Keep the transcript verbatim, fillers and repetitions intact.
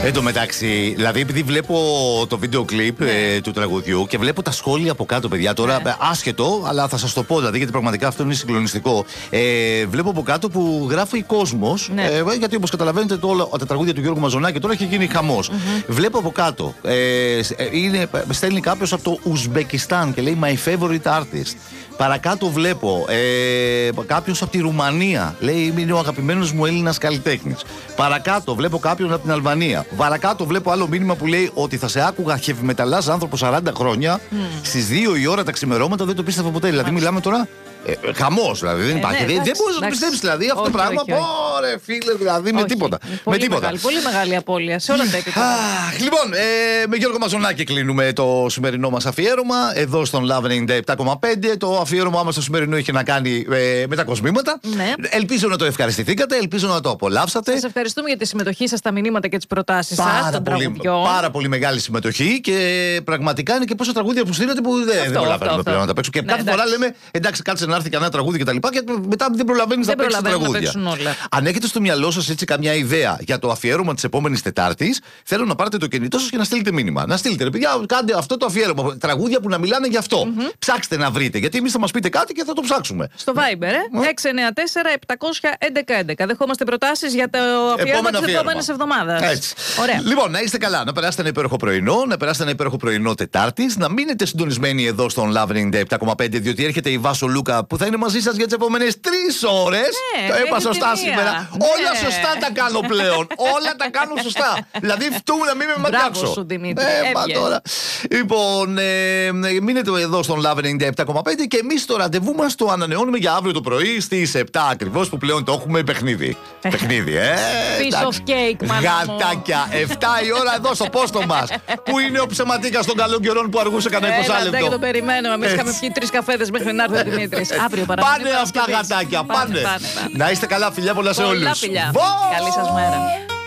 Εν τω μεταξύ, δηλαδή, επειδή βλέπω το βίντεο κλιπ ναι. ε, του τραγουδιού και βλέπω τα σχόλια από κάτω, παιδιά. Τώρα, ναι. άσχετο, αλλά θα σας το πω, δηλαδή, γιατί πραγματικά αυτό είναι συγκλονιστικό. Ε, βλέπω από κάτω που γράφει κόσμος. Ναι. Ε, γιατί όπως καταλαβαίνετε, το, όλα, τα τραγούδια του Γιώργου Μαζονάκη τώρα έχει γίνει χαμός. Mm-hmm. Βλέπω από κάτω. Ε, είναι, στέλνει κάποιος από το Ουσμπεκιστάν και λέει My favorite artist. Παρακάτω βλέπω ε, κάποιος από τη Ρουμανία. Λέει είναι ο αγαπημένος μου Έλληνας καλλιτέχνης. Παρακάτω βλέπω κάποιον από την Αλβανία. Παρακάτω βλέπω άλλο μήνυμα που λέει ότι θα σε άκουγα heavy άνθρωπο σαράντα χρόνια mm. στις δύο η ώρα τα ξημερώματα. Δεν το πίστευα ποτέ. Δηλαδή μιλάμε τώρα. Ε, χαμός, δηλαδή δεν υπάρχει. Ε, ναι, δεν μπορεί να το πιστέψει δηλαδή αυτό το πράγμα. Πόρε φίλε, δηλαδή όχι, με τίποτα. Πολύ, με τίποτα. Μεγάλη, πολύ μεγάλη απώλεια σε όλα τα επίπεδα. Λοιπόν, ε, με Γιώργο Μαζονάκη κλείνουμε το σημερινό μας αφιέρωμα. Εδώ στον Love ενενήντα επτά κόμμα πέντε. Το αφιέρωμά μας στο σημερινό είχε να κάνει ε, με τα κοσμήματα. Ναι. Ελπίζω να το ευχαριστηθήκατε, ελπίζω να το απολαύσατε. Σας ευχαριστούμε για τη συμμετοχή σας, τα μηνύματα και τις προτάσεις σας. Των τραγουδιών. Πάρα πολύ μεγάλη συμμετοχή και πραγματικά είναι και πόσα τραγούδια που στείλατε που δεν προλαβαίνουμε πλέον να τα παίξουμε. Και κάθε φορά λέμε εντάξει, κάτσε να έρθει κανένα τραγούδι και τα λοιπά, και μετά δεν προλαβαίνει να παίξει τραγούδια. Αν έχετε στο μυαλό σας έτσι καμιά ιδέα για το αφιέρωμα της επόμενης Τετάρτης, θέλω να πάρετε το κινητό σας και να στείλετε μήνυμα. Να στείλετε, ρε παιδιά, κάντε αυτό το αφιέρωμα. Τραγούδια που να μιλάνε γι' αυτό. Mm-hmm. Ψάξτε να βρείτε, γιατί εμείς θα μας πείτε κάτι και θα το ψάξουμε. Στο Viber, ε, mm. έξι εννιά τέσσερα επτακόσια έντεκα έντεκα. Δεχόμαστε προτάσεις για το αφιέρωμα της επόμενης εβδομάδας. Έτσι. Ωραία. Λοιπόν, να είστε καλά, να περάσετε ένα υπέροχο πρωινό, να περάσετε ένα υπέροχο πρωινό Τετάρτης, να μείνετε συντονισμένοι εδώ στον Love ενενήντα επτά κόμμα πέντε, διότι έρχεται η Βάσο Λούκα που θα είναι μαζί σας για τις επόμενες τρεις ώρες. Ναι, το είπα σωστά σήμερα. Ναι. Όλα σωστά τα κάνω πλέον. Όλα τα κάνω σωστά. Δηλαδή φτούμε να μην με ματιάξω. Μπράβο σου, Δημήτρη. Ε, τώρα. Λοιπόν, ε, μείνετε εδώ στον Love ενενήντα επτά κόμμα πέντε και εμείς το ραντεβού μας το ανανεώνουμε για αύριο το πρωί στις επτά ακριβώς, που πλέον το έχουμε παιχνίδι. Παιχνίδι, ε. Piece of cake, μάλλον. Γατάκια. επτά η ώρα εδώ στο πόστο μας. Πού είναι ο ψεματίκας των καλών καιρών που αργούσε κανένα είκοσι λεπτό. Δεν το περιμένουμε. Εμείς είχαμε πιει τρεις καφέδες μέχρι να έρθει ο Δημήτρης. Αύριο παραδείγμα. Πάνε αυτά γατάκια, πάνε. Πάνε, πάνε, πάνε. Να είστε καλά, φιλιά πολλά σε όλους. Καλή σας μέρα.